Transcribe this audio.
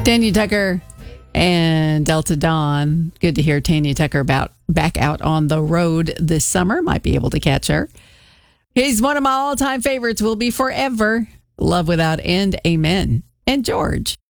Tanya Tucker and Delta Dawn. Good to hear Tanya Tucker back out on the road this summer. Might be able to catch her. He's one of my all-time favorites. Will be forever. Love Without End. Amen. And George.